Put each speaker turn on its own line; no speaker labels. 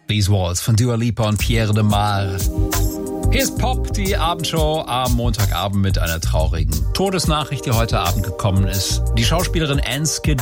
These Walls von Dua Lipa und Pierre de Mar. Hier ist Pop, die Abendshow am Montagabend mit einer traurigen Todesnachricht, die heute Abend gekommen ist. Die Schauspielerin Anne Skid